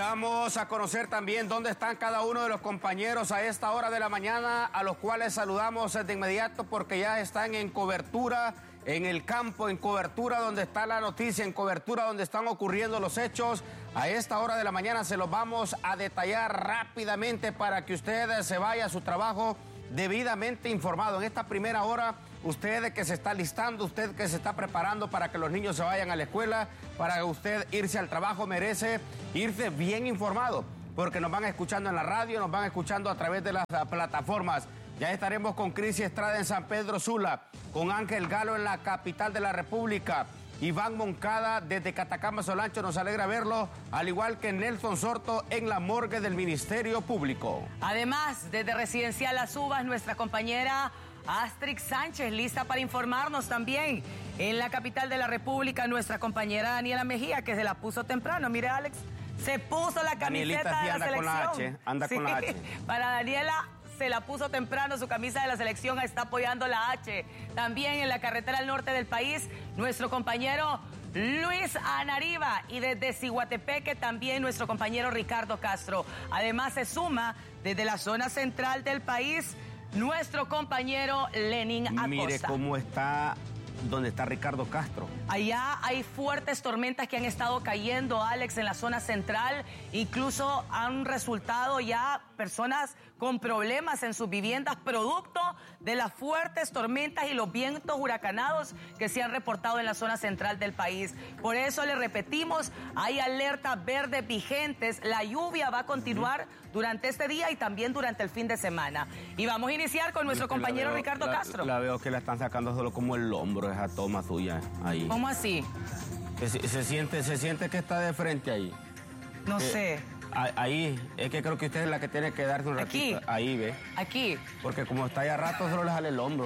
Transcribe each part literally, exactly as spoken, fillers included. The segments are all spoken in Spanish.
damos a conocer también dónde están cada uno de los compañeros a esta hora de la mañana, a los cuales saludamos de inmediato porque ya están en cobertura, en el campo, en cobertura donde está la noticia, en cobertura donde están ocurriendo los hechos. A esta hora de la mañana se los vamos a detallar rápidamente para que usted se vaya a su trabajo debidamente informado. En esta primera hora, usted que se está listando, usted que se está preparando para que los niños se vayan a la escuela, para usted irse al trabajo, merece irse bien informado, porque nos van escuchando en la radio, nos van escuchando a través de las plataformas. Ya estaremos con Crisi Estrada en San Pedro Sula, con Ángel Galo en la capital de la República, Iván Moncada desde Catacama Solancho, nos alegra verlo, al igual que Nelson Sorto en la morgue del Ministerio Público. Además, desde Residencial Las Uvas, nuestra compañera Astrid Sánchez, lista para informarnos también. En la capital de la República, nuestra compañera Daniela Mejía, que se la puso temprano. Mire, Alex, se puso la camiseta Danielita, sí, de la anda selección. Con la H, anda sí, con la H. Para Daniela se la puso temprano, su camisa de la selección está apoyando la H. También en la carretera al norte del país, nuestro compañero Luis Anariba, y desde Ciguatepeque también nuestro compañero Ricardo Castro. Además se suma desde la zona central del país nuestro compañero Lenin Acosta. Mire cómo está, donde está Ricardo Castro. Allá hay fuertes tormentas que han estado cayendo, Alex, en la zona central. Incluso han resultado ya personas con problemas en sus viviendas producto de las fuertes tormentas y los vientos huracanados que se han reportado en la zona central del país. Por eso le repetimos, hay alertas verdes vigentes. La lluvia va a continuar durante este día y también durante el fin de semana. Y vamos a iniciar con nuestro compañero veo, Ricardo la, Castro. La veo que la están sacando solo como el hombro, esa toma suya ahí. ¿Cómo así? Se, se, siente, se siente que está de frente ahí. No eh, sé. Ahí, es que creo que usted es la que tiene que darse un ratito. Aquí. Ahí, ve. Aquí. Porque como está ahí a rato, solo le sale el hombro.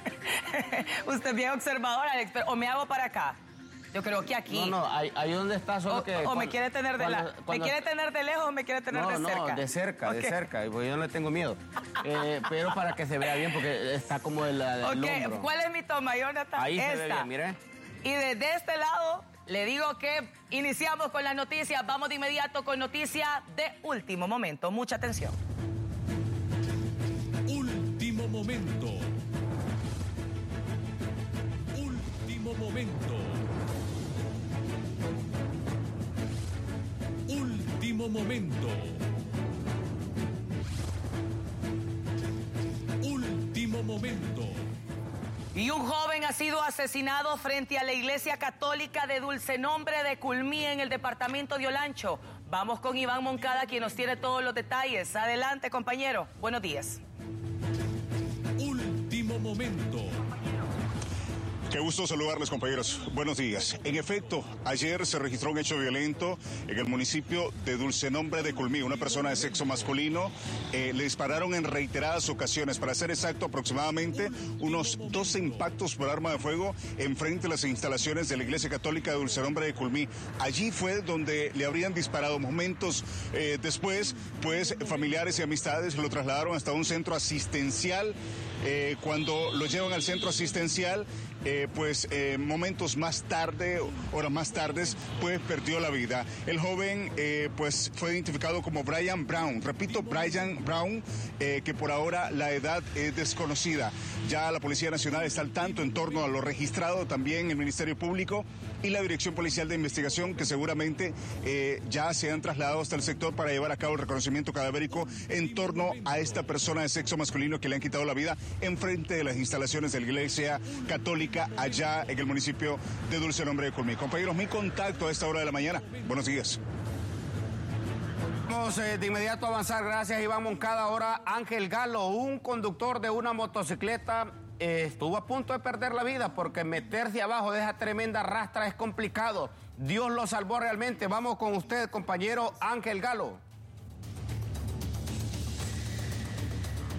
Usted es bien observador, Alex, pero o me hago para acá. Yo creo que aquí. No, no, ahí, ahí donde está, solo o, que... O cuando, me quiere tener de cuando, la, cuando, ¿Me quiere tener de lejos o me quiere tener no, de cerca? No, de cerca, okay. de cerca, porque yo no le tengo miedo. eh, pero para que se vea bien, porque está como el, el okay. hombro. ¿Cuál es mi toma, Jonathan? Ahí Esta. se ve bien, mire. Y desde este lado, le digo que iniciamos con las noticias. Vamos de inmediato con noticias de último momento. Mucha atención. Último momento. Último momento. Último momento. Último momento. Y un joven ha sido asesinado frente a la iglesia católica de Dulce Nombre de Culmí en el departamento de Olancho. Vamos con Iván Moncada, quien nos tiene todos los detalles. Adelante, compañero. Buenos días. Último momento. Qué gusto saludarles, compañeros. Buenos días. En efecto, ayer se registró un hecho violento en el municipio de Dulce Nombre de Culmí. Una persona de sexo masculino eh, le dispararon en reiteradas ocasiones. Para ser exacto, aproximadamente unos doce impactos por arma de fuego enfrente de las instalaciones de la Iglesia Católica de Dulce Nombre de Culmí. Allí fue donde le habrían disparado. Momentos eh, después, pues familiares y amistades lo trasladaron hasta un centro asistencial. Eh, cuando lo llevan al centro asistencial, eh, pues eh, momentos más tarde, horas más tardes, pues perdió la vida. El joven eh, pues fue identificado como Brian Brown, repito, Brian Brown, eh, que por ahora la edad es desconocida. Ya la Policía Nacional está al tanto en torno a lo registrado, también el Ministerio Público y la Dirección Policial de Investigación, que seguramente eh, ya se han trasladado hasta el sector para llevar a cabo el reconocimiento cadavérico en torno a esta persona de sexo masculino que le han quitado la vida enfrente de las instalaciones de la Iglesia Católica allá en el municipio de Dulce Nombre de Culmí. Compañeros, mi contacto a esta hora de la mañana. Buenos días. Vamos eh, de inmediato a avanzar. Gracias, Iván Moncada. Ahora Ángel Galo, un conductor de una motocicleta, eh, estuvo a punto de perder la vida porque meterse abajo de esa tremenda rastra es complicado. Dios lo salvó realmente. Vamos con usted, compañero Ángel Galo.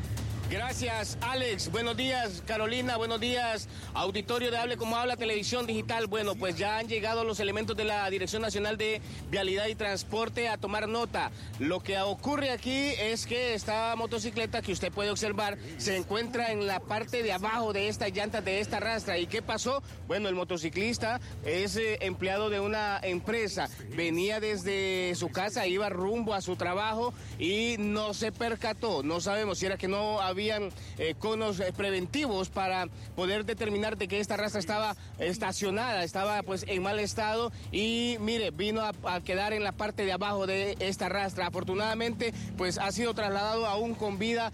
Gracias, Alex. Buenos días, Carolina. Buenos días, auditorio de Hable Como Habla Televisión Digital. Bueno, pues ya han llegado los elementos de la Dirección Nacional de Vialidad y Transporte a tomar nota. Lo que ocurre aquí es que esta motocicleta que usted puede observar se encuentra en la parte de abajo de estas llantas de esta rastra. ¿Y qué pasó? Bueno, el motociclista es eh, empleado de una empresa. Venía desde su casa, iba rumbo a su trabajo y no se percató. No sabemos si era que no había habían eh, conos eh, preventivos para poder determinar de que esta rastra estaba estacionada, estaba pues en mal estado y mire, vino a, a quedar en la parte de abajo de esta rastra. Afortunadamente pues ha sido trasladado aún con vida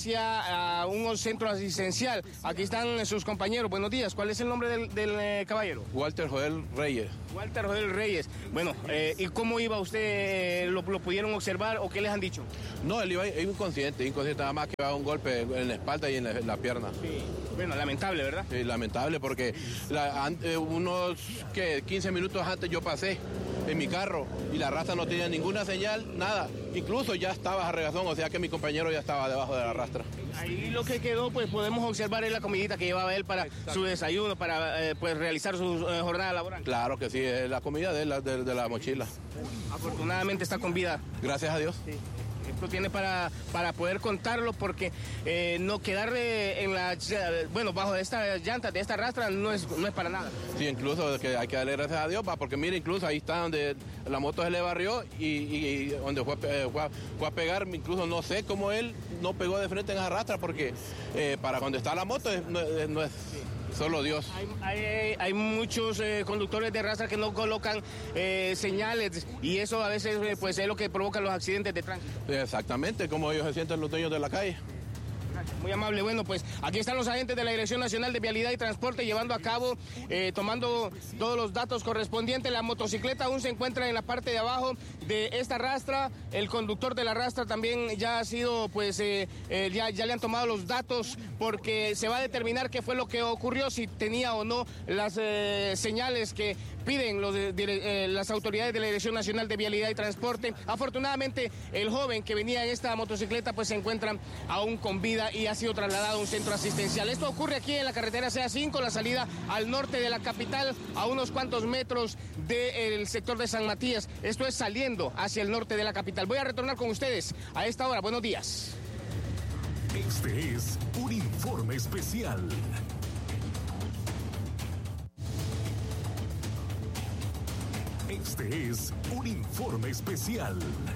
hacia uh, un centro asistencial. Aquí están sus compañeros. Buenos días, ¿cuál es el nombre del, del eh, caballero? Walter Joel Reyes. Walter Joel Reyes. Bueno, eh, ¿y cómo iba usted? ¿Lo, ¿Lo pudieron observar o qué les han dicho? No, él iba inconsciente, inconsciente nada más que iba a un golpe en la espalda y en la, en la pierna. Sí. Bueno, lamentable, ¿verdad? Sí, lamentable porque la, an, eh, unos ¿qué? quince minutos antes yo pasé en mi carro y la rastra no tenía ninguna señal, nada. Incluso ya estaba a regazón, o sea que mi compañero ya estaba debajo de la rastra. Ahí lo que quedó, pues podemos observar es la comidita que llevaba él para Exacto. su desayuno, para eh, pues realizar su eh, jornada laboral. Claro que sí, es la comida de la, de, de la mochila. Afortunadamente está con vida. Gracias a Dios. Sí. Esto tiene para, para poder contarlo porque eh, no quedar eh, en la, bueno, bajo de esta llanta, de esta rastra, no es, no es para nada. Sí, incluso que hay que darle gracias a Dios, pa, porque mire, incluso ahí está donde la moto se le barrió y, y, y donde fue, eh, fue, a, fue a pegar, incluso no sé cómo él no pegó de frente en esa rastra, porque eh, para cuando está la moto es, no, no es... Solo Dios. Hay, hay, hay muchos eh, conductores de rastra que no colocan eh, señales y eso a veces eh, pues es lo que provoca los accidentes de tránsito. Exactamente, como ellos se sienten los dueños de la calle. Muy amable. Bueno, pues aquí están los agentes de la Dirección Nacional de Vialidad y Transporte llevando a cabo, eh, tomando todos los datos correspondientes. La motocicleta aún se encuentra en la parte de abajo de esta rastra. El conductor de la rastra también ya ha sido, pues, eh, eh, ya, ya le han tomado los datos porque se va a determinar qué fue lo que ocurrió, si tenía o no las eh, señales que piden los, eh, las autoridades de la Dirección Nacional de Vialidad y Transporte. Afortunadamente, el joven que venía en esta motocicleta pues se encuentra aún con vida y ha sido trasladado a un centro asistencial. Esto ocurre aquí en la carretera C A cinco, la salida al norte de la capital, a unos cuantos metros del sector de San Matías. Esto es saliendo hacia el norte de la capital. Voy a retornar con ustedes a esta hora. Buenos días. Este es un informe especial. Este es un informe especial.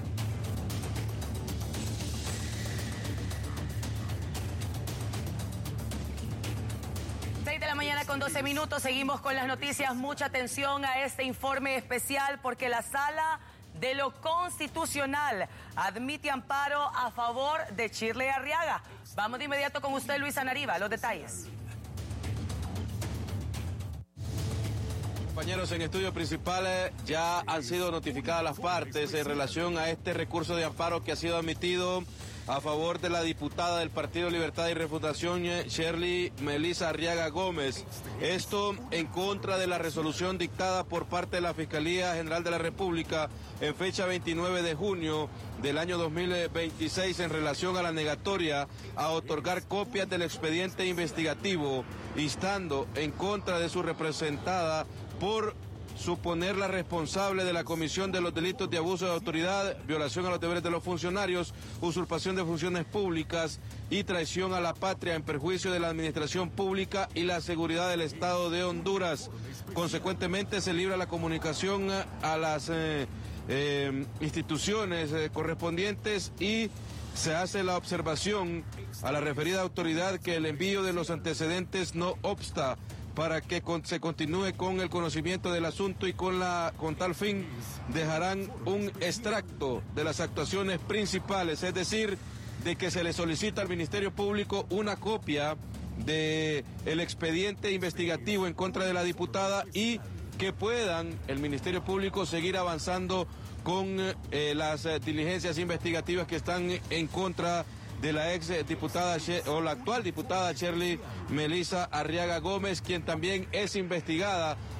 seis de la mañana con doce minutos, seguimos con las noticias. Mucha atención a este informe especial porque la Sala de lo Constitucional admite amparo a favor de Shirley Arriaga. Vamos de inmediato con usted, Luis Anariba, los detalles. Compañeros, en estudios principales ya han sido notificadas las partes en relación a este recurso de amparo que ha sido admitido a favor de la diputada del Partido Libertad y Refundación, Shirley Melissa Arriaga Gómez. Esto en contra de la resolución dictada por parte de la Fiscalía General de la República en fecha veintinueve de junio del año dos mil veintiséis en relación a la negatoria a otorgar copias del expediente investigativo, instando en contra de su representada por suponerla responsable de la comisión de los delitos de abuso de autoridad, violación a los deberes de los funcionarios, usurpación de funciones públicas y traición a la patria en perjuicio de la administración pública y la seguridad del Estado de Honduras. Consecuentemente, se libra la comunicación a las eh, eh, instituciones eh, correspondientes y se hace la observación a la referida autoridad que el envío de los antecedentes no obsta para que con, se continúe con el conocimiento del asunto y con, la, con tal fin dejarán un extracto de las actuaciones principales, es decir, de que se le solicita al Ministerio Público una copia del expediente investigativo en contra de la diputada y que puedan el Ministerio Público seguir avanzando con eh, las eh, diligencias investigativas que están en contra de la ex diputada o la actual diputada Shirley Melissa Arriaga Gómez, quien también es investigada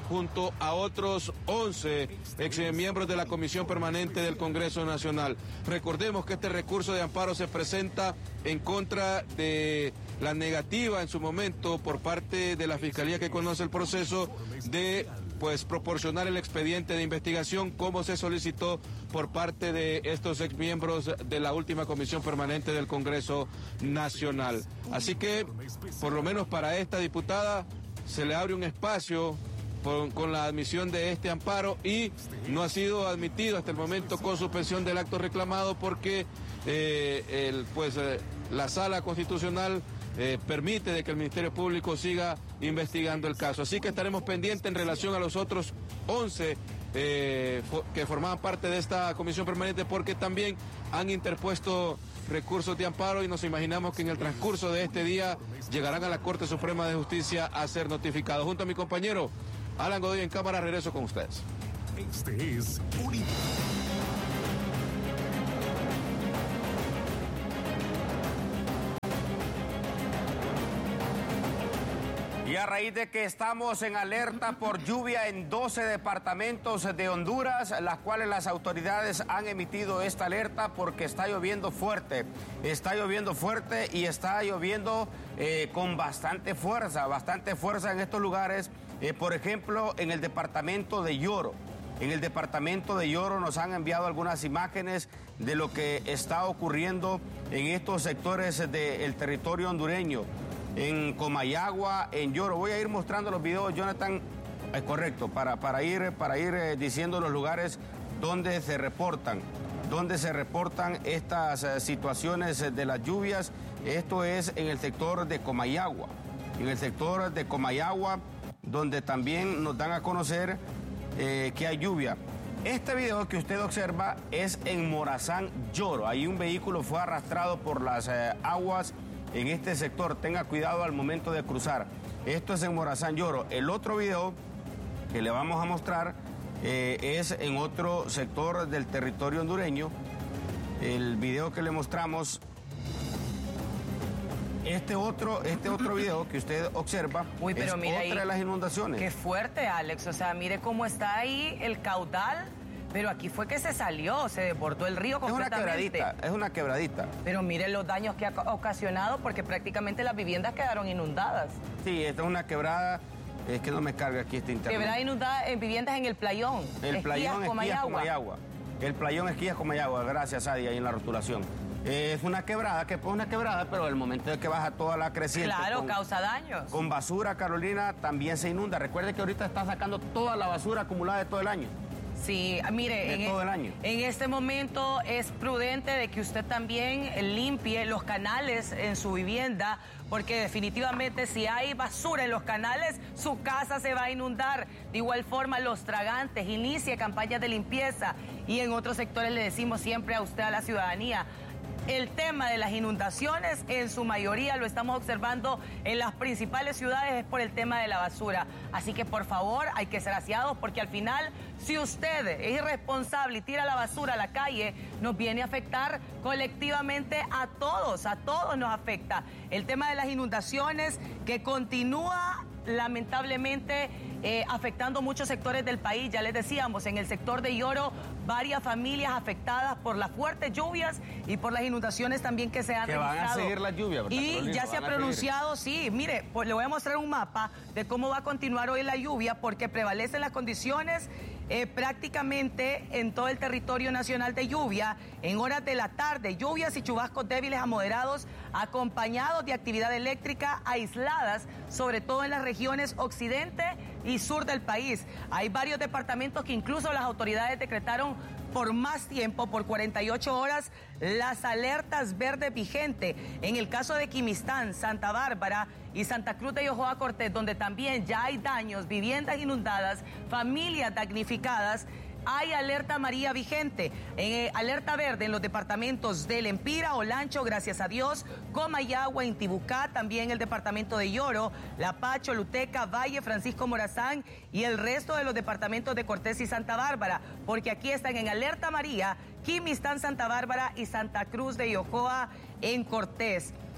junto a otros once exmiembros de la Comisión Permanente del Congreso Nacional. Recordemos que este recurso de amparo se presenta en contra de la negativa en su momento por parte de la Fiscalía que conoce el proceso de pues proporcionar el expediente de investigación como se solicitó por parte de estos exmiembros de la última Comisión Permanente del Congreso Nacional. Así que, por lo menos para esta diputada, se le abre un espacio con, con la admisión de este amparo y no ha sido admitido hasta el momento con suspensión del acto reclamado porque eh, el, pues, eh, la Sala Constitucional Eh, permite de que el Ministerio Público siga investigando el caso. Así que estaremos pendientes en relación a los otros once eh, fo que formaban parte de esta comisión permanente porque también han interpuesto recursos de amparo y nos imaginamos que en el transcurso de este día llegarán a la Corte Suprema de Justicia a ser notificados. Junto a mi compañero Alan Godoy en cámara, regreso con ustedes. Este es un... Y a raíz de que estamos en alerta por lluvia en doce departamentos de Honduras, las cuales las autoridades han emitido esta alerta porque está lloviendo fuerte. Está lloviendo fuerte y está lloviendo eh, con bastante fuerza, bastante fuerza en estos lugares. Eh, por ejemplo, en el departamento de Yoro. En el departamento de Yoro nos han enviado algunas imágenes de lo que está ocurriendo en estos sectores del territorio hondureño. En Comayagua, en Yoro. Voy a ir mostrando los videos, Jonathan, es correcto, para, para ir, para ir eh, diciendo los lugares donde se reportan, donde se reportan estas eh, situaciones eh, de las lluvias. Esto es en el sector de Comayagua, en el sector de Comayagua, donde también nos dan a conocer eh, que hay lluvia. Este video que usted observa es en Morazán, Yoro. Ahí un vehículo fue arrastrado por las eh, aguas en este sector. Tenga cuidado al momento de cruzar. Esto es en Morazán, Yoro. El otro video que le vamos a mostrar eh, es en otro sector del territorio hondureño. El video que le mostramos, este otro, este otro video que usted observa, Uy, pero es mira otra ahí, de las inundaciones. Qué fuerte, Alex. O sea, mire cómo está ahí el caudal. Pero aquí fue que se salió, se desbordó el río completamente. Es una quebradita, es una quebradita. Pero miren los daños que ha ocasionado porque prácticamente las viviendas quedaron inundadas. Sí, esta es una quebrada, es que no me carga aquí este internet. Quebrada inundada en viviendas en el playón. El playón Esquías Comayagua. Comayagua. El playón Esquías Comayagua, gracias Adi, ahí en la rotulación. Eh, es una quebrada, que es una quebrada, pero el momento de que baja toda la creciente. Claro, con, causa daños. Con basura, Carolina, también se inunda. Recuerde que ahorita está sacando toda la basura acumulada de todo el año. Sí, mire, en, todo el año. en este momento es prudente de que usted también limpie los canales en su vivienda, porque definitivamente si hay basura en los canales, su casa se va a inundar. De igual forma, los tragantes, inicie campañas de limpieza y en otros sectores le decimos siempre a usted, a la ciudadanía, el tema de las inundaciones, en su mayoría lo estamos observando en las principales ciudades, es por el tema de la basura. Así que por favor hay que ser aseados porque al final, si usted es irresponsable y tira la basura a la calle, nos viene a afectar colectivamente a todos, a todos nos afecta. El tema de las inundaciones que continúa lamentablemente eh, afectando muchos sectores del país. Ya les decíamos, en el sector de Yoro, varias familias afectadas por las fuertes lluvias y por las inundaciones también que se han que registrado. Van a seguir las lluvias, ¿verdad, y Carolina? ya se ha pronunciado, sí, mire, pues le voy a mostrar un mapa de cómo va a continuar hoy la lluvia, porque prevalecen las condiciones eh, prácticamente en todo el territorio nacional de lluvia, en horas de la tarde, lluvias y chubascos débiles a moderados, acompañados de actividad eléctrica aisladas, sobre todo en las regiones occidente y sur del país. Hay varios departamentos que incluso las autoridades decretaron por más tiempo, por cuarenta y ocho horas, las alertas verdes vigentes. En el caso de Quimistán, Santa Bárbara y Santa Cruz de Yojoa Cortés, donde también ya hay daños, viviendas inundadas, familias damnificadas, hay alerta amarilla vigente, eh, alerta verde en los departamentos del Empira, Olancho, gracias a Dios, Comayagua, Intibucá, también el departamento de Yoro, Lapacho, Luteca, Valle, Francisco Morazán y el resto de los departamentos de Cortés y Santa Bárbara, porque aquí están en alerta amarilla Quimistán, Santa Bárbara y Santa Cruz de Yojoa en Cortés.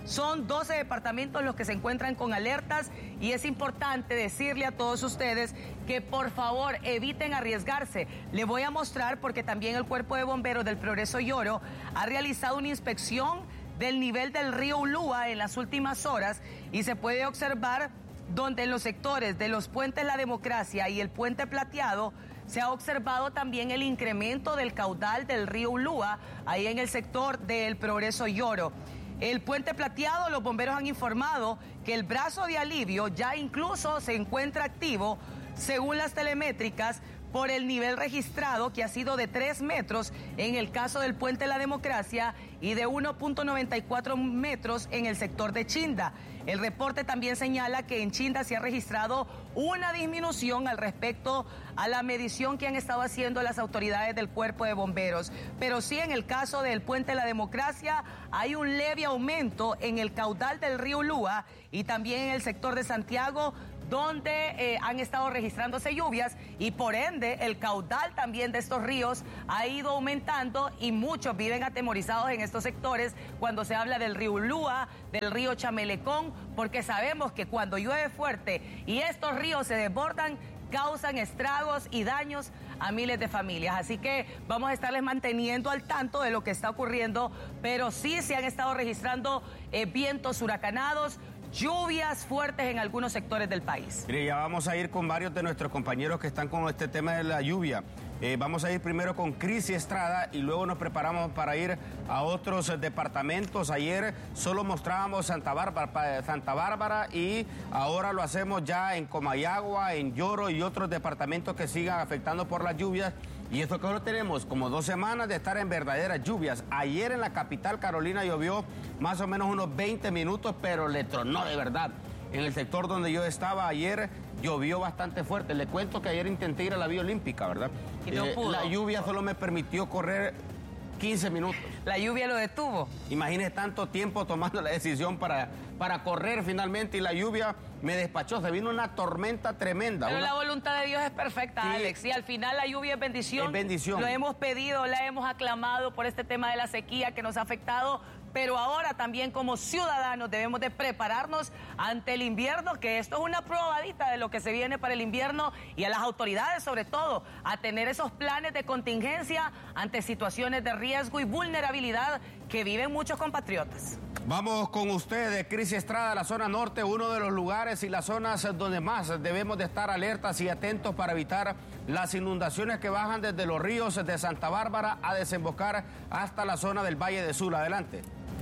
Son doce departamentos los que se encuentran con alertas y es importante decirle a todos ustedes que por favor eviten arriesgarse. Le voy a mostrar porque también el Cuerpo de Bomberos del Progreso y Oro ha realizado una inspección del nivel del río Ulúa en las últimas horas y se puede observar donde en los sectores de los puentes La Democracia y el puente Plateado se ha observado también el incremento del caudal del río Ulúa, ahí en el sector del Progreso y Oro. El puente Plateado, los bomberos han informado que el brazo de alivio ya incluso se encuentra activo, según las telemétricas, por el nivel registrado que ha sido de tres metros en el caso del puente La Democracia y de uno punto noventa y cuatro metros en el sector de Chinda. El reporte también señala que en Chinda se ha registrado una disminución al respecto a la medición que han estado haciendo las autoridades del Cuerpo de Bomberos. Pero sí, en el caso del puente La Democracia hay un leve aumento en el caudal del río Ulúa y también en el sector de Santiago, donde eh, han estado registrándose lluvias y por ende el caudal también de estos ríos ha ido aumentando y muchos viven atemorizados en estos sectores cuando se habla del río Ulúa, del río Chamelecón, porque sabemos que cuando llueve fuerte y estos ríos se desbordan, causan estragos y daños a miles de familias. Así que vamos a estarles manteniendo al tanto de lo que está ocurriendo, pero sí se han estado registrando eh, vientos huracanados, lluvias fuertes en algunos sectores del país. Mire, ya vamos a ir con varios de nuestros compañeros que están con este tema de la lluvia. Eh, vamos a ir primero con Cris Estrada y luego nos preparamos para ir a otros eh, departamentos. Ayer solo mostrábamos Santa Bárbara, Santa Bárbara y ahora lo hacemos ya en Comayagua, en Yoro y otros departamentos que sigan afectando por las lluvias. Y esto que ahora tenemos como dos semanas de estar en verdaderas lluvias. Ayer en la capital Carolina llovió más o menos unos veinte minutos, pero le tronó de verdad. En el sector donde yo estaba ayer llovió bastante fuerte. Le cuento que ayer intenté ir a la Vía Olímpica, ¿verdad? Y no eh, pudo. La lluvia solo me permitió correr quince minutos. La lluvia lo detuvo. Imagínese tanto tiempo tomando la decisión para, para correr finalmente y la lluvia me despachó. Se vino una tormenta tremenda. Pero una... la voluntad de Dios es perfecta, sí, Alex. Y al final la lluvia es bendición. Es bendición. Lo hemos pedido, la hemos aclamado por este tema de la sequía que nos ha afectado. Pero ahora también como ciudadanos debemos de prepararnos ante el invierno, que esto es una probadita de lo que se viene para el invierno, y a las autoridades sobre todo a tener esos planes de contingencia ante situaciones de riesgo y vulnerabilidad que viven muchos compatriotas. Vamos con ustedes, Cris Estrada, la zona norte, uno de los lugares y las zonas donde más debemos de estar alertas y atentos para evitar las inundaciones que bajan desde los ríos de Santa Bárbara a desembocar hasta la zona del Valle de Sula. Adelante.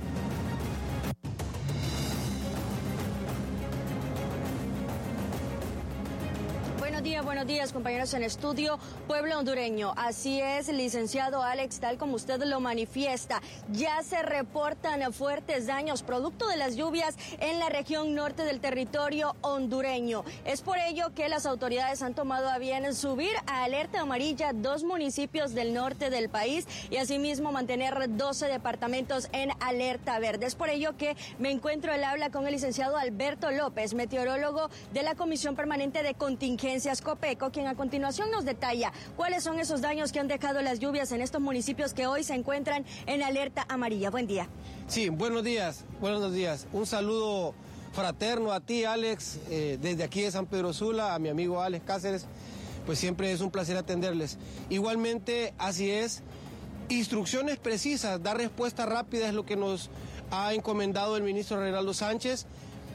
Buenos días, buenos días, compañeros en estudio. Pueblo hondureño, así es, licenciado Alex, tal como usted lo manifiesta, ya se reportan fuertes daños producto de las lluvias en la región norte del territorio hondureño. Es por ello que las autoridades han tomado a bien subir a alerta amarilla dos municipios del norte del país y asimismo mantener doce departamentos en alerta verde. Es por ello que me encuentro al habla con el licenciado Alberto López, meteorólogo de la Comisión Permanente de Contingencias Copeco, quien a continuación nos detalla cuáles son esos daños que han dejado las lluvias en estos municipios que hoy se encuentran en alerta amarilla. Buen día. Sí, buenos días, buenos días. Un saludo fraterno a ti, Alex, eh, desde aquí de San Pedro Sula, a mi amigo Alex Cáceres, pues siempre es un placer atenderles. Igualmente, así es, instrucciones precisas, dar respuesta rápida es lo que nos ha encomendado el ministro Reinaldo Sánchez.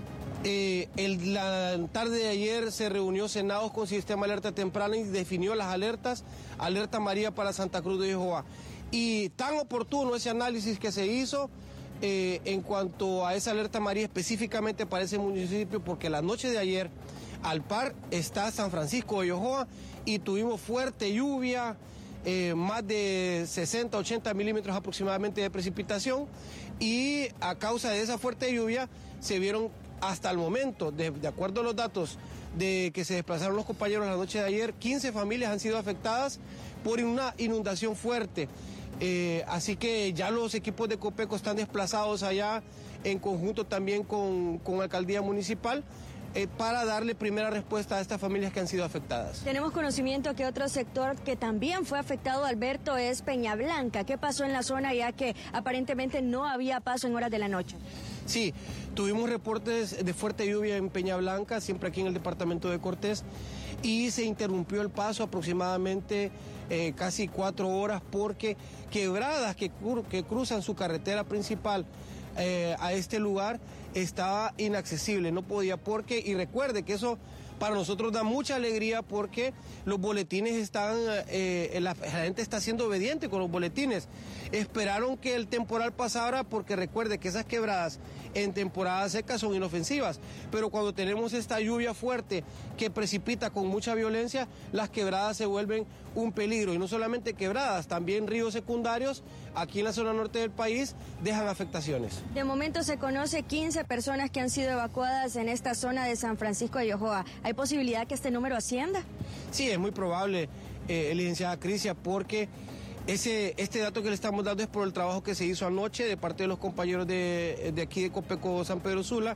Eh, el, la tarde de ayer se reunió Senados con Sistema de Alerta Temprana y definió las alertas, alerta María para Santa Cruz de Jehová. Y tan oportuno ese análisis que se hizo eh, en cuanto a esa alerta María específicamente para ese municipio, porque la noche de ayer al par está San Francisco de Yojoa y tuvimos fuerte lluvia, eh, más de sesenta, ochenta milímetros aproximadamente de precipitación, y a causa de esa fuerte lluvia se vieron hasta el momento, de, de acuerdo a los datos de que se desplazaron los compañeros la noche de ayer, quince familias han sido afectadas por una inundación fuerte. Eh, así que ya los equipos de Copeco están desplazados allá en conjunto también con, con la alcaldía municipal eh, para darle primera respuesta a estas familias que han sido afectadas. Tenemos conocimiento que otro sector que también fue afectado, Alberto, es Peña Blanca. ¿Qué pasó en la zona ya que aparentemente no había paso en horas de la noche? Sí, tuvimos reportes de fuerte lluvia en Peña Blanca, siempre aquí en el departamento de Cortés, y se interrumpió el paso aproximadamente eh, casi cuatro horas porque quebradas que, cru que cruzan su carretera principal eh, a este lugar estaba inaccesible, no podía porque, y recuerde que eso para nosotros da mucha alegría porque los boletines están, eh, la, la gente está siendo obediente con los boletines. Esperaron que el temporal pasara porque recuerde que esas quebradas en temporada seca son inofensivas, pero cuando tenemos esta lluvia fuerte que precipita con mucha violencia, las quebradas se vuelven un peligro, y no solamente quebradas, también ríos secundarios aquí en la zona norte del país dejan afectaciones. De momento se conoce quince personas que han sido evacuadas en esta zona de San Francisco de Yojoa. ¿Hay posibilidad que este número ascienda? Sí, es muy probable, eh, licenciada Crisia, porque ese, este dato que le estamos dando es por el trabajo que se hizo anoche de parte de los compañeros de, de aquí de Copeco San Pedro Sula,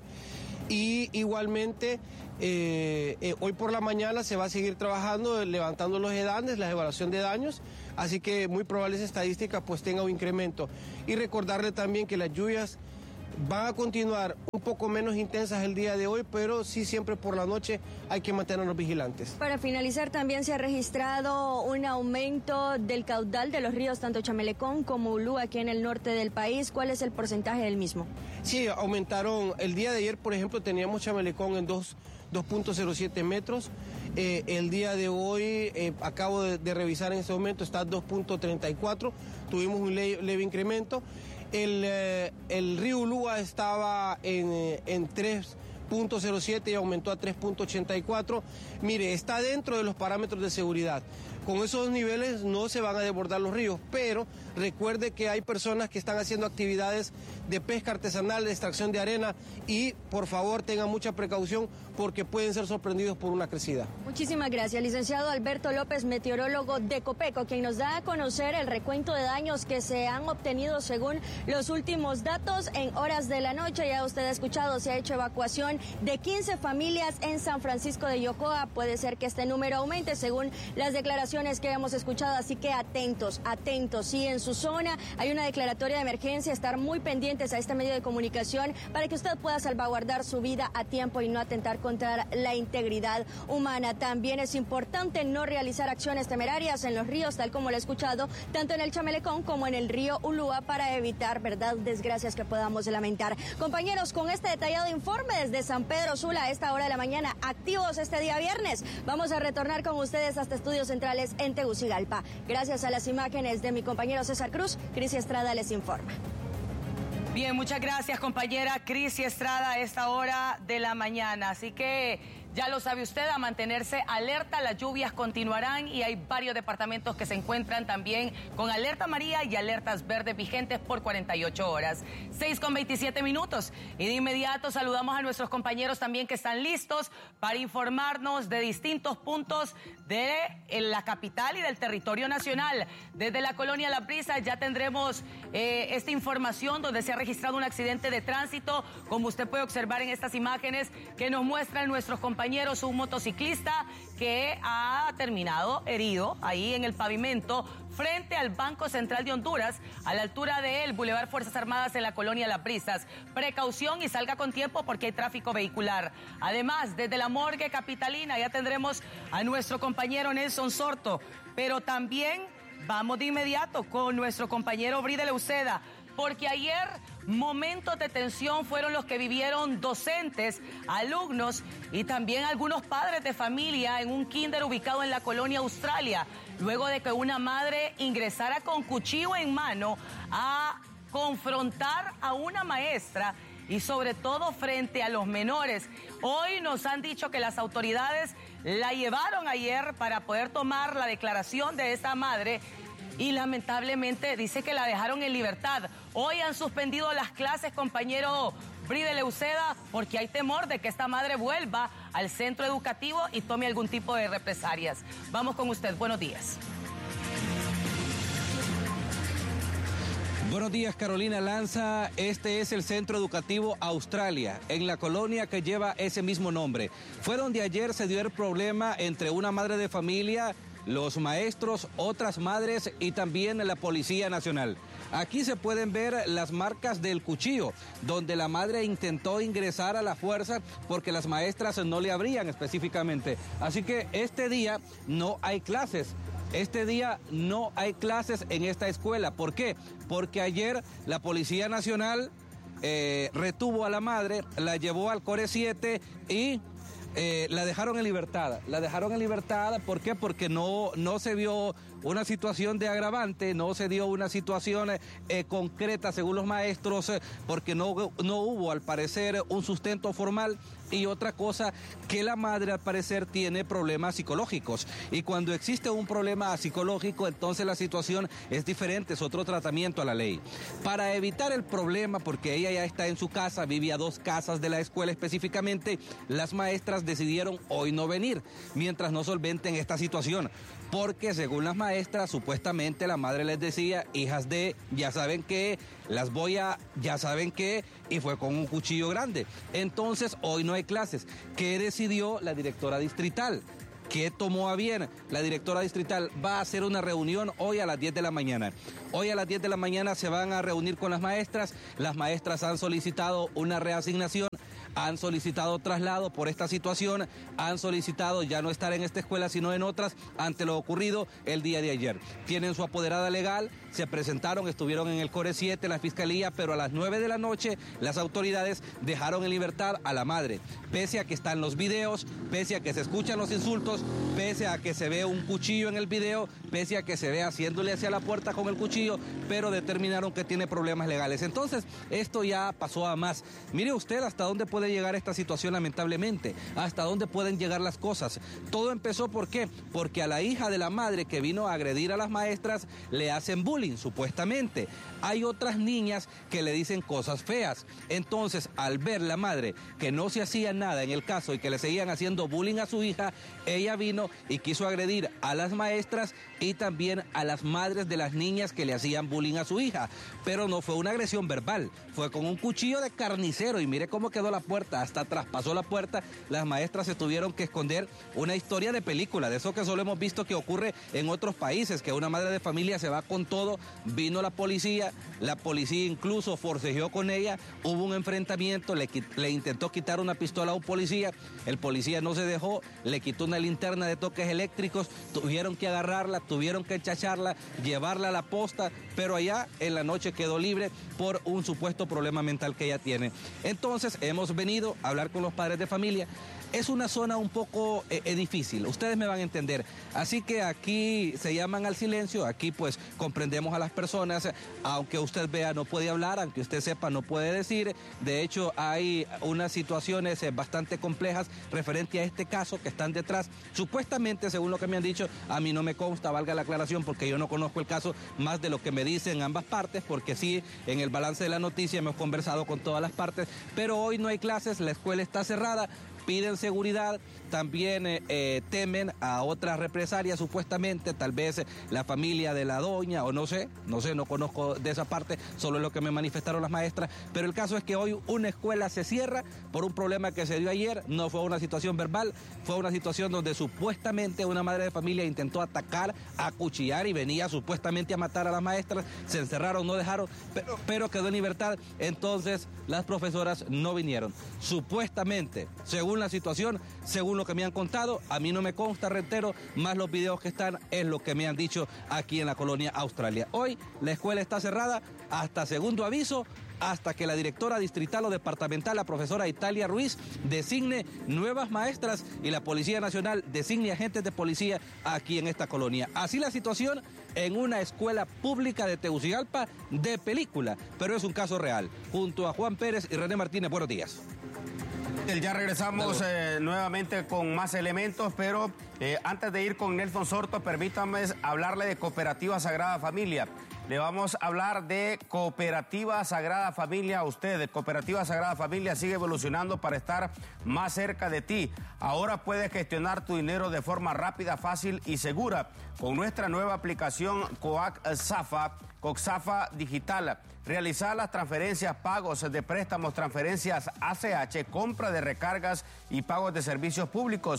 y igualmente eh, eh, hoy por la mañana se va a seguir trabajando, levantando los edanes, la evaluación de daños, así que muy probable esa estadística pues tenga un incremento. Y recordarle también que las lluvias van a continuar un poco menos intensas el día de hoy, pero sí siempre por la noche hay que mantenernos vigilantes. Para finalizar, también se ha registrado un aumento del caudal de los ríos, tanto Chamelecón como Ulúa, aquí en el norte del país. ¿Cuál es el porcentaje del mismo? Sí, aumentaron. El día de ayer, por ejemplo, teníamos Chamelecón en dos punto cero siete metros. Eh, el día de hoy, eh, acabo de, de revisar en este momento, está dos punto treinta y cuatro. Tuvimos un leve, leve incremento. El, eh, el río Ulúa estaba en, eh, en tres punto cero siete y aumentó a tres punto ochenta y cuatro. Mire, está dentro de los parámetros de seguridad. Con esos niveles no se van a desbordar los ríos, pero recuerde que hay personas que están haciendo actividades de pesca artesanal, de extracción de arena, y por favor tengan mucha precaución porque pueden ser sorprendidos por una crecida. Muchísimas gracias, licenciado Alberto López, meteorólogo de Copeco, quien nos da a conocer el recuento de daños que se han obtenido según los últimos datos en horas de la noche. Ya usted ha escuchado, se ha hecho evacuación de quince familias en San Francisco de Yojoa. Puede ser que este número aumente según las declaraciones que hemos escuchado, así que atentos, atentos. Si en su zona hay una declaratoria de emergencia, estar muy pendientes a este medio de comunicación para que usted pueda salvaguardar su vida a tiempo y no atentar contra la integridad humana. También es importante no realizar acciones temerarias en los ríos, tal como lo he escuchado, tanto en el Chamelecón como en el río Ulúa, para evitar, ¿verdad?, desgracias que podamos lamentar. Compañeros, con este detallado informe desde San Pedro Sula a esta hora de la mañana, activos este día viernes, vamos a retornar con ustedes hasta Estudios Centrales en Tegucigalpa. Gracias a las imágenes de mi compañero César Cruz, Crisia Estrada les informa. Bien, muchas gracias, compañera Crisia Estrada, a esta hora de la mañana. Así que ya lo sabe usted, a mantenerse alerta, las lluvias continuarán y hay varios departamentos que se encuentran también con alerta amarilla y alertas verdes vigentes por cuarenta y ocho horas. seis con veintisiete minutos y de inmediato saludamos a nuestros compañeros también que están listos para informarnos de distintos puntos de la capital y del territorio nacional. Desde la colonia La Prisa ya tendremos eh, esta información donde se ha registrado un accidente de tránsito, como usted puede observar en estas imágenes que nos muestran nuestros compañeros. Un motociclista que ha terminado herido ahí en el pavimento frente al Banco Central de Honduras, a la altura del Boulevard Fuerzas Armadas en la colonia Las Brisas. Precaución y salga con tiempo porque hay tráfico vehicular. Además, desde la morgue capitalina ya tendremos a nuestro compañero Nelson Sorto, pero también vamos de inmediato con nuestro compañero Bride Leuceda, porque ayer momentos de tensión fueron los que vivieron docentes, alumnos y también algunos padres de familia en un kinder ubicado en la colonia Australia, luego de que una madre ingresara con cuchillo en mano a confrontar a una maestra y sobre todo frente a los menores. Hoy nos han dicho que las autoridades la llevaron ayer para poder tomar la declaración de esta madre y lamentablemente dice que la dejaron en libertad. Hoy han suspendido las clases, compañero Bride Leuceda, porque hay temor de que esta madre vuelva al centro educativo y tome algún tipo de represalias. Vamos con usted, buenos días. Buenos días, Carolina Lanza. Este es el Centro Educativo Australia, en la colonia que lleva ese mismo nombre. Fue donde ayer se dio el problema entre una madre de familia los maestros, otras madres y también la Policía Nacional. Aquí se pueden ver las marcas del cuchillo, donde la madre intentó ingresar a la fuerza porque las maestras no le abrían específicamente. Así que este día no hay clases. Este día no hay clases en esta escuela. ¿Por qué? Porque ayer la Policía Nacional eh, retuvo a la madre, la llevó al Core siete y eh, la dejaron en libertad. La dejaron en libertad, ¿por qué? Porque no, no se vio una situación de agravante, no se dio una situación eh, concreta según los maestros, eh, porque no, no hubo al parecer un sustento formal. Y otra cosa, que la madre al parecer tiene problemas psicológicos. Y cuando existe un problema psicológico, entonces la situación es diferente, es otro tratamiento a la ley. Para evitar el problema, porque ella ya está en su casa, vive a dos casas de la escuela específicamente, las maestras decidieron hoy no venir, mientras no solventen esta situación. Porque según las maestras, supuestamente la madre les decía, hijas de, ya saben qué, las voy a, ya saben qué, y fue con un cuchillo grande. Entonces, hoy no hay clases. ¿Qué decidió la directora distrital? ¿Qué tomó a bien? La directora distrital va a hacer una reunión hoy a las diez de la mañana. Hoy a las diez de la mañana se van a reunir con las maestras. Las maestras han solicitado una reasignación, han solicitado traslado por esta situación, han solicitado ya no estar en esta escuela sino en otras ante lo ocurrido el día de ayer. Tienen su apoderada legal, se presentaron, estuvieron en el Core siete, la fiscalía, pero a las nueve de la noche las autoridades dejaron en libertad a la madre. Pese a que están los videos, pese a que se escuchan los insultos, pese a que se ve un cuchillo en el video, pese a que se ve haciéndole hacia la puerta con el cuchillo, pero determinaron que tiene problemas legales. Entonces, esto ya pasó a más. Mire usted hasta dónde puede llegar esta situación, lamentablemente, hasta dónde pueden llegar las cosas. Todo empezó, ¿por qué? Porque a la hija de la madre que vino a agredir a las maestras le hacen bullying, supuestamente. Hay otras niñas que le dicen cosas feas. Entonces, al ver la madre que no se hacía nada en el caso y que le seguían haciendo bullying a su hija, ella vino y quiso agredir a las maestras y también a las madres de las niñas que le hacían bullying a su hija. Pero no fue una agresión verbal, fue con un cuchillo de carnicero y mire cómo quedó la puerta, hasta traspasó la puerta. Las maestras se tuvieron que esconder. Una historia de película, de eso que solo hemos visto que ocurre en otros países, que una madre de familia se va con todo, vino la policía, la policía incluso forcejeó con ella, hubo un enfrentamiento, le, le intentó quitar una pistola a un policía, el policía no se dejó, le quitó una linterna de toques eléctricos, tuvieron que agarrarla, tuvieron que chacharla, llevarla a la posta, pero allá en la noche quedó libre por un supuesto problema mental que ella tiene. Entonces hemos venido a hablar con los padres de familia. Es una zona un poco eh, difícil, ustedes me van a entender, así que aquí se llaman al silencio, aquí pues comprendemos a las personas, aunque usted vea no puede hablar, aunque usted sepa no puede decir. De hecho hay unas situaciones eh, bastante complejas referente a este caso que están detrás, supuestamente según lo que me han dicho, a mí no me consta, valga la aclaración, porque yo no conozco el caso más de lo que me dicen ambas partes, porque sí, en el balance de la noticia hemos conversado con todas las partes, pero hoy no hay clases, la escuela está cerrada. Piden seguridad, también eh, eh, temen a otras represalias supuestamente, tal vez eh, la familia de la doña o no sé, no sé, no conozco de esa parte, solo es lo que me manifestaron las maestras, pero el caso es que hoy una escuela se cierra por un problema que se dio ayer, no fue una situación verbal, fue una situación donde supuestamente una madre de familia intentó atacar, acuchillar y venía supuestamente a matar a las maestras, se encerraron, no dejaron, pero, pero quedó en libertad, entonces las profesoras no vinieron, supuestamente, según la situación, según lo que me han contado, a mí no me consta, reitero, más los videos que están es lo que me han dicho aquí en la colonia Australia. Hoy la escuela está cerrada hasta segundo aviso, hasta que la directora distrital o departamental, la profesora Italia Ruiz, designe nuevas maestras y la Policía Nacional designe agentes de policía aquí en esta colonia. Así la situación en una escuela pública de Tegucigalpa de película, pero es un caso real. Junto a Juan Pérez y René Martínez, buenos días. Ya regresamos eh, nuevamente con más elementos, pero eh, antes de ir con Nelson Sorto, permítanme hablarle de Cooperativa Sagrada Familia. Le vamos a hablar de Cooperativa Sagrada Familia a usted. Cooperativa Sagrada Familia sigue evolucionando para estar más cerca de ti. Ahora puedes gestionar tu dinero de forma rápida, fácil y segura con nuestra nueva aplicación CoaxSafa, CoaxSafa Digital. Realizar las transferencias, pagos de préstamos, transferencias A C H, compra de recargas y pagos de servicios públicos.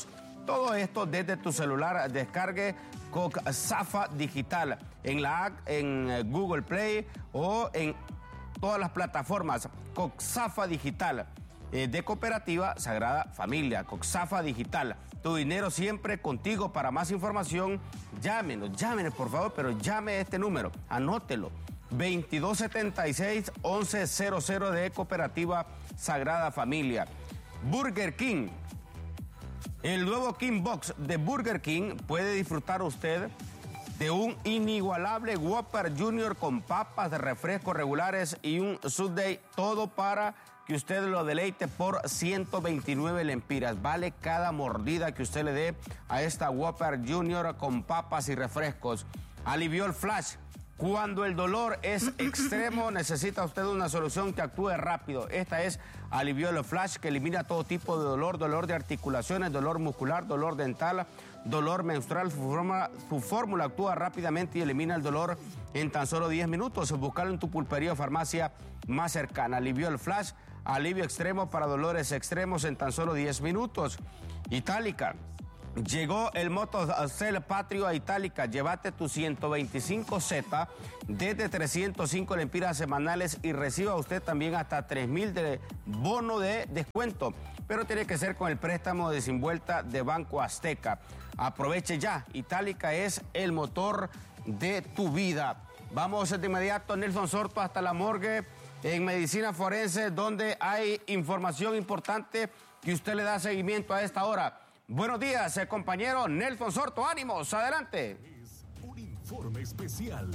Todo esto desde tu celular. Descargue COCSAFA Digital en la app, en Google Play o en todas las plataformas. COCSAFA Digital eh, de Cooperativa Sagrada Familia. COCSAFA Digital. Tu dinero siempre contigo. Para más información, llámenos, llámenos por favor, pero llame a este número, anótelo. veintidós setenta y seis, once cero cero de Cooperativa Sagrada Familia. Burger King. El nuevo King Box de Burger King puede disfrutar usted de un inigualable Whopper Junior con papas, refrescos regulares y un Sundae, todo para que usted lo deleite por ciento veintinueve lempiras. Vale cada mordida que usted le dé a esta Whopper Junior con papas y refrescos. Alivió el Flash. Cuando el dolor es extremo, necesita usted una solución que actúe rápido. Esta es Aliviol Flash, que elimina todo tipo de dolor, dolor de articulaciones, dolor muscular, dolor dental, dolor menstrual. Su fórmula, su fórmula actúa rápidamente y elimina el dolor en tan solo diez minutos. Búscalo en tu pulpería o farmacia más cercana. Aliviol Flash, alivio extremo para dolores extremos en tan solo diez minutos. Itálica. Llegó el Motocel Patrio a Itálica. Llévate tu ciento veinticinco Z desde trescientos cinco lempiras semanales y reciba usted también hasta tres mil de bono de descuento. Pero tiene que ser con el préstamo desenvuelta de Banco Azteca. Aproveche ya. Itálica es el motor de tu vida. Vamos de inmediato, Nelson Sorto, hasta la morgue en medicina forense, donde hay información importante que usted le da seguimiento a esta hora. Buenos días, eh, compañero Nelson Sorto, ánimos, adelante. Un informe especial.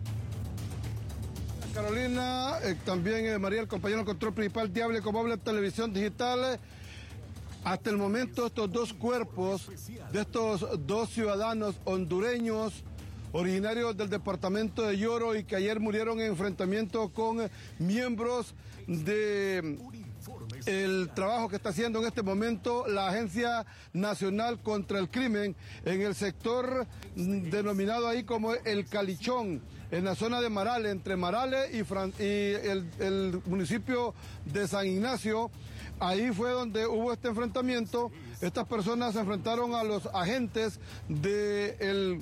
Carolina, eh, también eh, María, el compañero control principal de Hable como Habla Televisión Digital. Hasta el momento estos dos cuerpos de estos dos ciudadanos hondureños originarios del departamento de Lloro y que ayer murieron en enfrentamiento con eh, miembros de el trabajo que está haciendo en este momento la Agencia Nacional contra el Crimen en el sector denominado ahí como el Calichón, en la zona de Marale, entre Marale y, Fran y el, el municipio de San Ignacio. Ahí fue donde hubo este enfrentamiento. Estas personas se enfrentaron a los agentes de el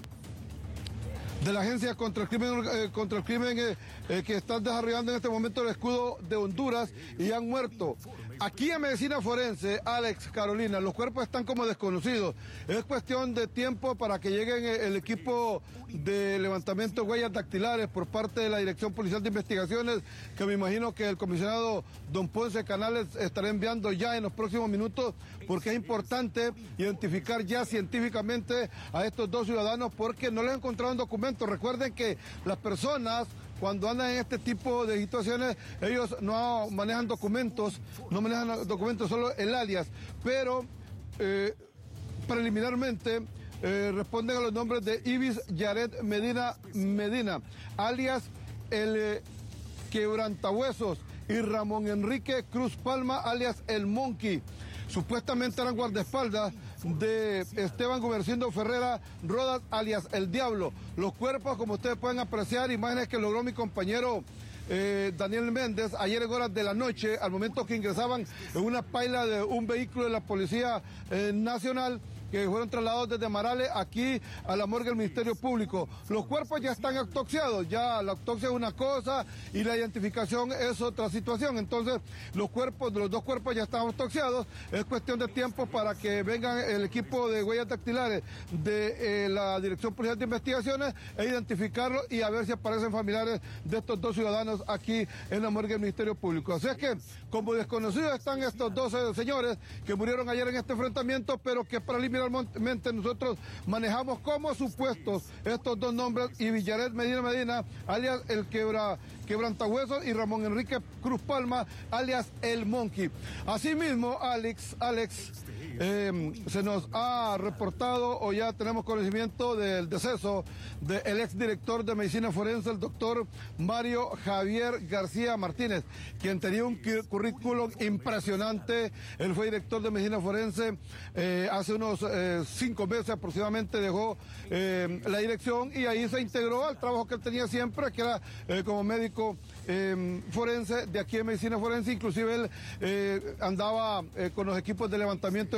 de la Agencia contra el Crimen, eh, contra el crimen eh, eh, que están desarrollando en este momento el escudo de Honduras y han muerto. Aquí en Medicina Forense, Alex, Carolina, los cuerpos están como desconocidos. Es cuestión de tiempo para que lleguen el equipo de levantamiento de huellas dactilares por parte de la Dirección Policial de Investigaciones, que me imagino que el comisionado don Ponce Canales estará enviando ya en los próximos minutos, porque es importante identificar ya científicamente a estos dos ciudadanos, porque no les han encontrado un documento. Recuerden que las personas, cuando andan en este tipo de situaciones, ellos no manejan documentos, no manejan documentos, solo el alias, pero eh, preliminarmente eh, responden a los nombres de Ibis Yaret Medina Medina, alias el eh, Quebrantahuesos, y Ramón Enrique Cruz Palma, alias el Monkey. Supuestamente eran guardaespaldas de Esteban Gumercindo Ferrera Rodas, alias El Diablo. Los cuerpos, como ustedes pueden apreciar, imágenes que logró mi compañero eh, Daniel Méndez ayer en horas de la noche, al momento que ingresaban en una paila de un vehículo de la Policía eh, Nacional, que fueron trasladados desde Marale aquí a la morgue del Ministerio Público. Los cuerpos ya están autopsiados, ya la autopsia es una cosa y la identificación es otra situación. Entonces, los cuerpos, los dos cuerpos ya están autopsiados. Es cuestión de tiempo para que vengan el equipo de huellas dactilares de eh, la Dirección Policial de Investigaciones e identificarlos y a ver si aparecen familiares de estos dos ciudadanos aquí en la morgue del Ministerio Público. Así es que, como desconocidos están estos dos eh, señores que murieron ayer en este enfrentamiento, pero que preliminarmente nosotros manejamos como supuestos estos dos nombres, y Villaret Medina Medina, alias el quebra, Quebrantahuesos, y Ramón Enrique Cruz Palma, alias el Monkey. Asimismo, Alex, Alex eh, se nos ha reportado, o ya tenemos conocimiento del deceso del exdirector de Medicina Forense, el doctor Mario Javier García Martínez, quien tenía un currículum impresionante. Él fue director de Medicina Forense eh, hace unos eh, cinco meses aproximadamente, dejó eh, la dirección y ahí se integró al trabajo que él tenía siempre, que era eh, como médico eh, forense de aquí en Medicina Forense. Inclusive él eh, andaba eh, con los equipos de levantamiento de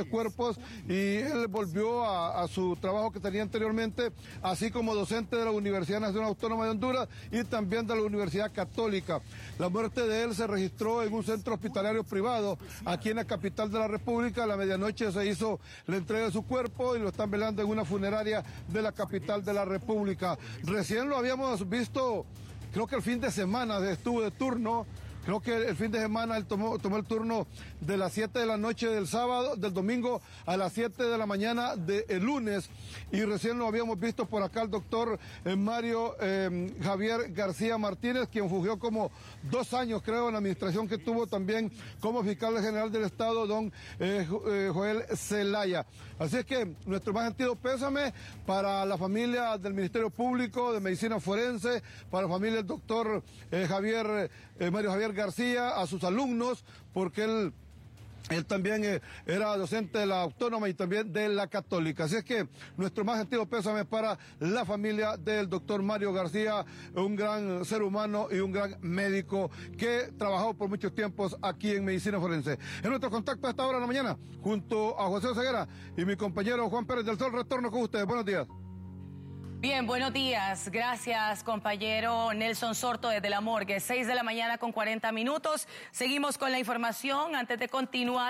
cuerpos y él volvió a, a su trabajo que tenía anteriormente, así como docente de la Universidad Nacional Autónoma de Honduras y también de la Universidad Católica. La muerte de él se registró en un centro hospitalario privado aquí en la capital de la República. A la medianoche se hizo la entrega de su cuerpo y lo están velando en una funeraria de la capital de la República. Recién lo habíamos visto, creo que el fin de semana estuvo de turno. Creo que el fin de semana él tomó, tomó el turno de las siete de la noche del sábado, del domingo a las siete de la mañana del lunes. Y recién lo habíamos visto por acá el doctor eh, Mario eh, Javier García Martínez, quien fungió como dos años, creo, en la administración que tuvo también como fiscal general del Estado, don eh, eh, Joel Zelaya. Así es que nuestro más sentido pésame para la familia del Ministerio Público de Medicina Forense, para la familia del doctor eh, Javier, eh, Mario Javier García, a sus alumnos, porque él, él también eh, era docente de la Autónoma y también de la Católica. Así es que nuestro más sentido pésame para la familia del doctor Mario García, un gran ser humano y un gran médico que trabajó por muchos tiempos aquí en Medicina Forense. En nuestro contacto a esta hora de la mañana, junto a José Oseguera y mi compañero Juan Pérez del Sol, retorno con ustedes. Buenos días. Bien, buenos días. Gracias, compañero Nelson Sorto desde la morgue. seis de la mañana con cuarenta minutos. Seguimos con la información. Antes de continuar.